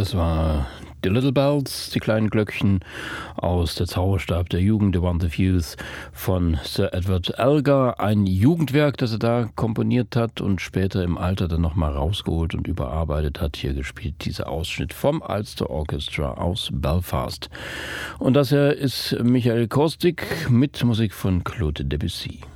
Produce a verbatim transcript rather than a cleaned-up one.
Das war The Little Bells, die kleinen Glöckchen aus Der Zauberstab der Jugend, The Wand of Youth von Sir Edward Elgar. Ein Jugendwerk, das er da komponiert hat und später im Alter dann nochmal rausgeholt und überarbeitet hat. Hier gespielt dieser Ausschnitt vom Ulster Orchestra aus Belfast. Und das hier ist Michael Korstig mit Musik von Claude Debussy.